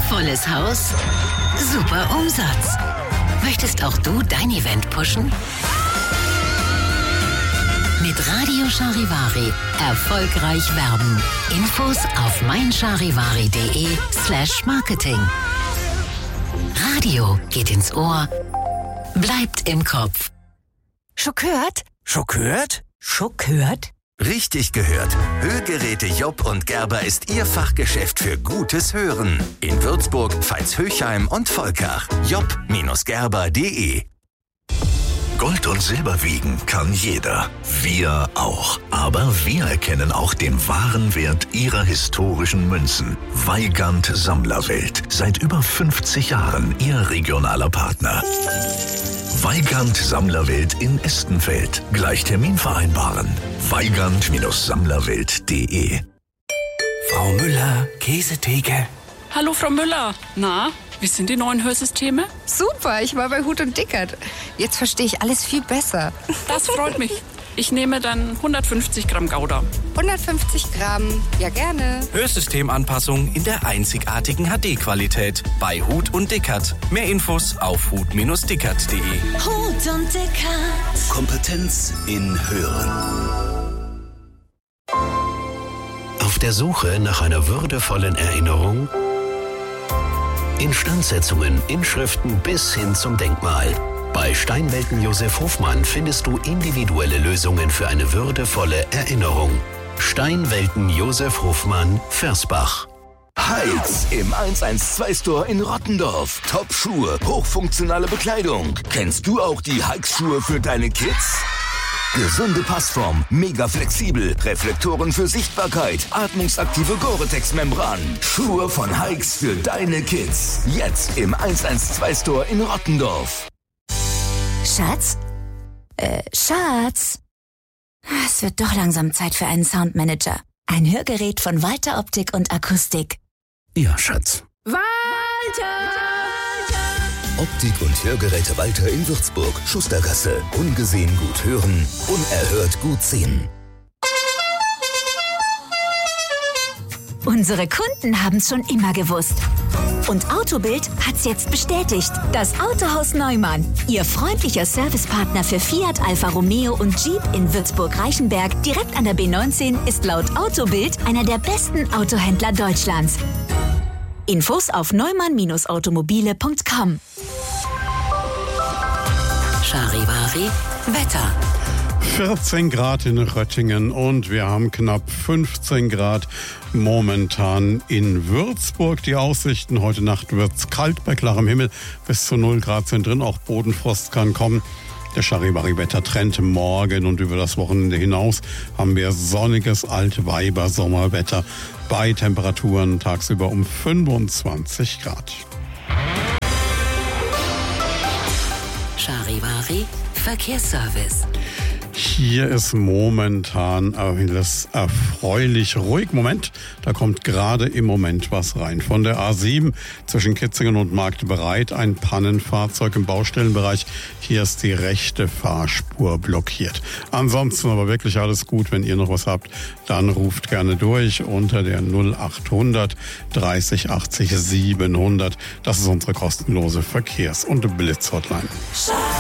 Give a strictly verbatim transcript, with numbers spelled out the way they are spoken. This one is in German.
volles Haus, super Umsatz. Möchtest auch du dein Event pushen? Mit Radio Charivari erfolgreich werben. Infos auf meincharivari.de slash marketing. Radio geht ins Ohr, bleibt im Kopf. Schockiert? Schockiert? Schockiert? Richtig gehört. Hörgeräte Jopp und Gerber ist Ihr Fachgeschäft für gutes Hören. In Würzburg, Veitshöchheim und Volkach. jopp Gerber punkt de. Gold und Silber wiegen kann jeder. Wir auch. Aber wir erkennen auch den wahren Wert Ihrer historischen Münzen. Weigand Sammlerwelt. Seit über fünfzig Jahren Ihr regionaler Partner. Weigand Sammlerwelt in Estenfeld. Gleich Termin vereinbaren. Weigand Sammlerwelt punkt de. Frau Müller, Käsetheke. Hallo Frau Müller. Na, wie sind die neuen Hörsysteme? Super, ich war bei Huth und Dickert. Jetzt verstehe ich alles viel besser. Das freut mich. Ich nehme dann hundertfünfzig Gramm Gouda. hundertfünfzig Gramm, ja gerne. Hörsystemanpassung in der einzigartigen H D-Qualität bei Huth und Dickert. Mehr Infos auf huth dickert punkt de. Huth und Dickert. Kompetenz in Hören. Auf der Suche nach einer würdevollen Erinnerung? Instandsetzungen, Inschriften bis hin zum Denkmal. Bei Steinwelten Josef Hofmann findest du individuelle Lösungen für eine würdevolle Erinnerung. Steinwelten Josef Hofmann, Versbach. Hikes im eins eins zwei Store in Rottendorf. Top-Schuhe, hochfunktionale Bekleidung. Kennst du auch die Hikes-Schuhe für deine Kids? Gesunde Passform, mega flexibel, Reflektoren für Sichtbarkeit, atmungsaktive Gore-Tex-Membran. Schuhe von Hikes für deine Kids. Jetzt im eins eins zwei Store in Rottendorf. Schatz? Äh, Schatz? Es wird doch langsam Zeit für einen Soundmanager. Ein Hörgerät von Walter Optik und Akustik. Ja, Schatz. Walter! Optik und Hörgeräte Walter in Würzburg. Schustergasse. Ungesehen gut hören, unerhört gut sehen. Unsere Kunden haben es schon immer gewusst. Und Autobild hat's jetzt bestätigt. Das Autohaus Neumann, Ihr freundlicher Servicepartner für Fiat, Alfa Romeo und Jeep in Würzburg-Reichenberg, direkt an der B neunzehn, ist laut Autobild einer der besten Autohändler Deutschlands. Infos auf neumann automobile punkt com. Charivari Wetter. vierzehn Grad in Röttingen und wir haben knapp fünfzehn Grad momentan in Würzburg. Die Aussichten: heute Nacht wird's kalt bei klarem Himmel, bis zu null Grad sind drin, auch Bodenfrost kann kommen. Der Charivari-Wettertrend morgen und über das Wochenende hinaus haben wir sonniges Altweiber-Sommerwetter bei Temperaturen tagsüber um fünfundzwanzig Grad. Charivari Verkehrsservice. Hier ist momentan alles erfreulich ruhig. Moment, da kommt gerade im Moment was rein. Von der A sieben zwischen Kitzingen und Marktbereit ein Pannenfahrzeug im Baustellenbereich. Hier ist die rechte Fahrspur blockiert. Ansonsten aber wirklich alles gut. Wenn ihr noch was habt, dann ruft gerne durch unter der null achthundert dreißig achtzig siebenhundert. Das ist unsere kostenlose Verkehrs- und Blitzhotline.